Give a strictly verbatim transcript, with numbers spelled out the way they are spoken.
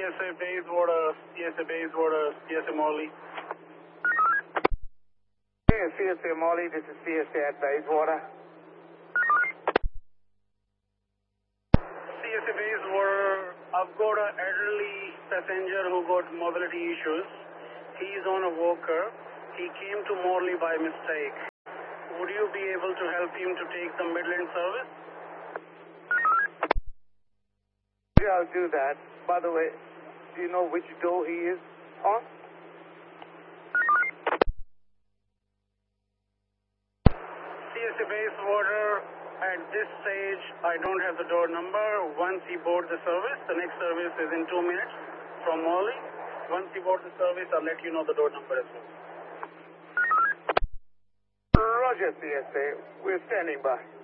S A Bayswater, C S A Bayswater, C S A Morley. Hey, C S A Morley, this is C S A at Bayswater. C S A Bayswater, I've got an elderly passenger who got mobility issues. He's on a walker. He came to Morley by mistake. Would you be able to help him to take the Midland service? Yeah, I'll do that. By the way, do you know which door he is on? C S A Bayswater, at this stage, I don't have the door number. Once he boards the service, the next service is in two minutes from Morley. Once he boards the service, I'll let you know the door number as well. Roger, C S A. We're standing by.